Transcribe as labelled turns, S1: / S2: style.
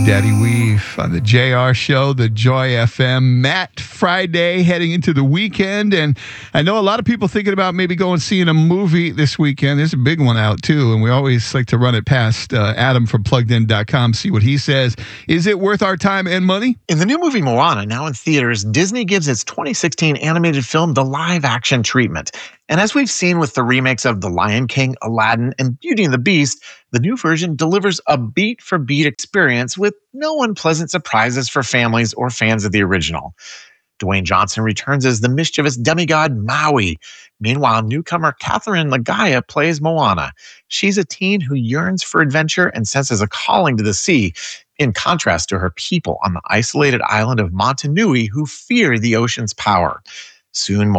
S1: Daddy Weave on the JR Show, the Joy FM. Matt, Friday, heading into the weekend. And I know a lot of people thinking about maybe going seeing a movie this weekend. There's a big one out, too. And we always like to run it past Adam from PluggedIn.com, see what he says. Is it worth our time and money?
S2: In the new movie Moana, now in theaters, Disney gives its 2016 animated film the live-action treatment. And as we've seen with the remakes of The Lion King, Aladdin, and Beauty and the Beast, the new version delivers a beat-for-beat experience with no unpleasant surprises for families or fans of the original. Dwayne Johnson returns as the mischievous demigod Maui. Meanwhile, newcomer Catherine Nagaya plays Moana. She's a teen who yearns for adventure and senses a calling to the sea, in contrast to her people on the isolated island of Motunui who fear the ocean's power. Soon,